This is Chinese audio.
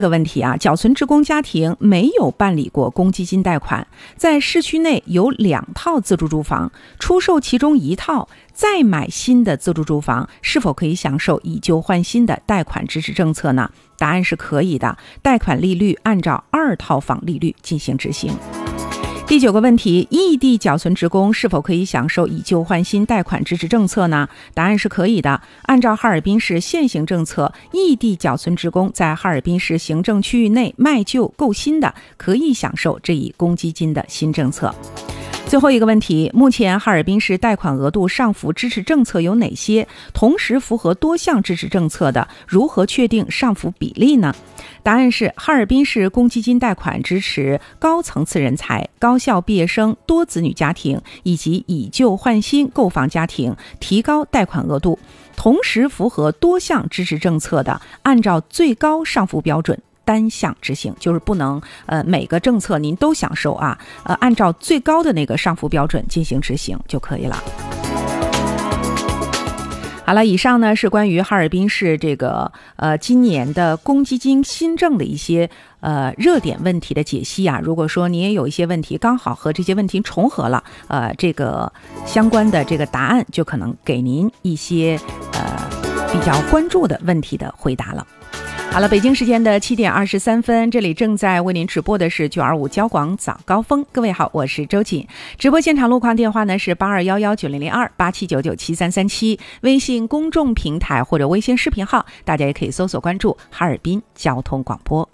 这个问题啊，缴存职工家庭没有办理过公积金贷款，在市区内有2套自住住房，出售其中1套，再买新的自住住房，是否可以享受以旧换新的贷款支持政策呢？答案是可以的，贷款利率按照2套房利率进行执行。第9个问题，异地缴存职工是否可以享受以旧换新贷款支持政策呢？答案是可以的。按照哈尔滨市现行政策，异地缴存职工在哈尔滨市行政区域内卖旧购新的，可以享受这一公积金的新政策。最后一个问题，目前哈尔滨市贷款额度上浮支持政策有哪些？同时符合多项支持政策的，如何确定上浮比例呢？答案是，哈尔滨市公积金贷款支持高层次人才、高校毕业生、多子女家庭以及以旧换新购房家庭，提高贷款额度，同时符合多项支持政策的，按照最高上浮标准单项执行，就是不能每个政策您都享受啊，按照最高的那个上浮标准进行执行就可以了。好了，以上呢是关于哈尔滨市这个今年的公积金新政的一些热点问题的解析啊。如果说你也有一些问题刚好和这些问题重合了，这个相关的这个答案就可能给您一些比较关注的问题的回答了。好了，北京时间的7点23分，这里正在为您直播的是925交广早高峰。各位好，我是周瑾。直播现场路况电话呢是82119002，87997337，微信公众平台或者微信视频号，大家也可以搜索关注哈尔滨交通广播。